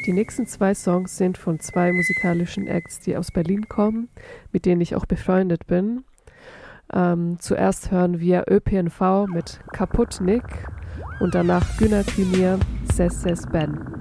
Die nächsten 2 Songs sind von 2 musikalischen Acts, die aus Berlin kommen, mit denen ich auch befreundet bin. Zuerst hören wir ÖPNV mit Kaputt Nick und danach Günner Günir Ses Ses Ben.